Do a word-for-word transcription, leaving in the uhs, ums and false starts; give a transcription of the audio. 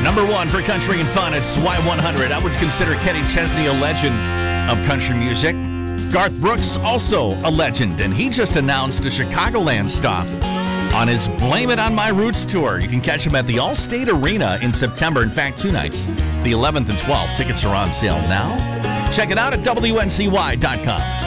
Number one for country and fun, it's Y one hundred. I would consider Kenny Chesney a legend of country music. Garth Brooks, also a legend, and he just announced a Chicagoland stop on his Blame It On My Roots tour. You can catch him at the Allstate Arena in September. In fact, two nights, the eleventh and twelfth. Tickets are on sale now. Check it out at W N C Y dot com.